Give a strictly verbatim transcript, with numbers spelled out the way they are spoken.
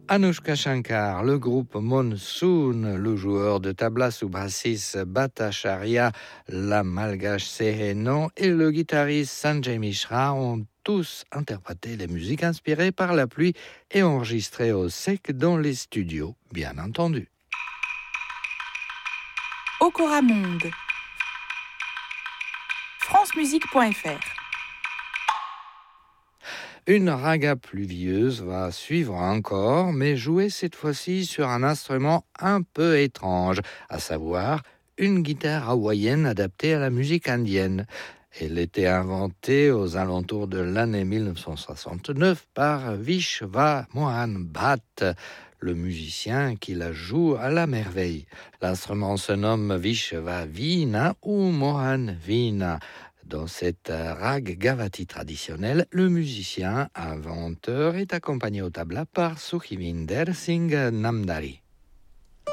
Anushka Shankar, le groupe Monsoon, le joueur de tabla sous Brassis Bhattacharya, la malgache Sehenon et le guitariste Sanjay Mishra ont tous interprété les musiques inspirées par la pluie et enregistrées au sec dans les studios, bien entendu. Okora Monde. francemusique point f r. Une raga pluvieuse va suivre encore, mais jouée cette fois-ci sur un instrument un peu étrange, à savoir une guitare hawaïenne adaptée à la musique indienne. Elle était inventée aux alentours de l'année dix-neuf cent soixante-neuf par Vishwa Mohan Bhatt, le musicien qui la joue à la merveille. L'instrument se nomme Vishwa Veena ou Mohan Veena. Dans cette rag gavati traditionnelle, le musicien inventeur est accompagné au tabla par Sukhvinder Singh Namdari.